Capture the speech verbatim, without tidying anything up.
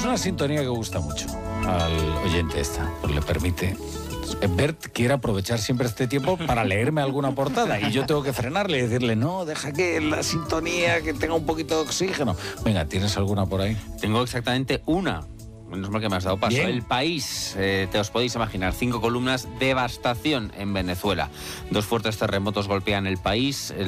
una sintonía que gusta mucho al oyente esta, pues le permite... Bert quiere aprovechar siempre este tiempo para leerme alguna portada y yo tengo que frenarle y decirle, no, deja que la sintonía, que tenga un poquito de oxígeno. Venga, ¿tienes alguna por ahí? Tengo exactamente una. Menos mal que me has dado paso. Bien. El País, eh, te os podéis imaginar, cinco columnas, devastación en Venezuela. Dos fuertes terremotos golpean el país.